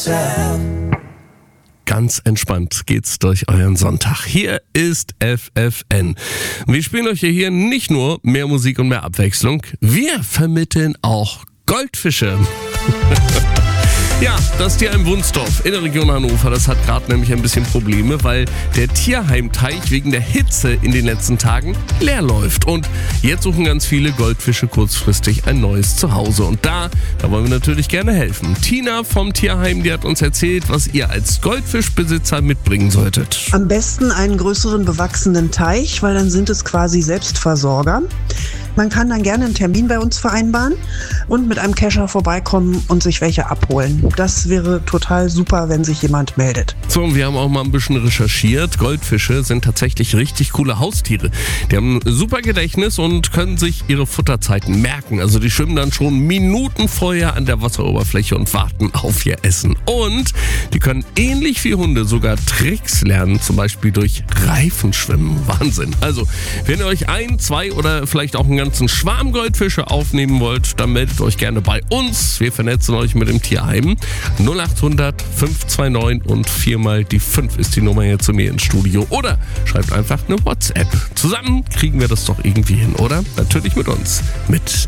yourself. Ganz entspannt geht's durch euren Sonntag. Hier ist FFN. Wir spielen euch hier nicht nur mehr Musik und mehr Abwechslung, wir vermitteln auch Goldfische. Ja, das Tierheim Wunsdorf in der Region Hannover, das hat gerade nämlich ein bisschen Probleme, weil der Tierheimteich wegen der Hitze in den letzten Tagen leer läuft. Und jetzt suchen ganz viele Goldfische kurzfristig ein neues Zuhause. Und da wollen wir natürlich gerne helfen. Tina vom Tierheim, die hat uns erzählt, was ihr als Goldfischbesitzer mitbringen solltet. Am besten einen größeren bewachsenen Teich, weil dann sind es quasi Selbstversorger. Man kann dann gerne einen Termin bei uns vereinbaren und mit einem Kescher vorbeikommen und sich welche abholen. Das wäre total super, wenn sich jemand meldet. So, und wir haben auch mal ein bisschen recherchiert. Goldfische sind tatsächlich richtig coole Haustiere. Die haben ein super Gedächtnis und können sich ihre Futterzeiten merken. Also die schwimmen dann schon Minuten vorher an der Wasseroberfläche und warten auf ihr Essen. Und die können ähnlich wie Hunde sogar Tricks lernen, zum Beispiel durch Reifenschwimmen. Wahnsinn. Also, wenn ihr euch 1, 2 oder vielleicht auch einen ganzen Schwarm Goldfische aufnehmen wollt, dann meldet euch gerne bei uns. Wir vernetzen euch mit dem Tierheim. 0800 529 und 4 mal die 5 ist die Nummer hier zu mir ins Studio. Oder schreibt einfach eine WhatsApp. Zusammen kriegen wir das doch irgendwie hin, oder? Natürlich mit uns. Mit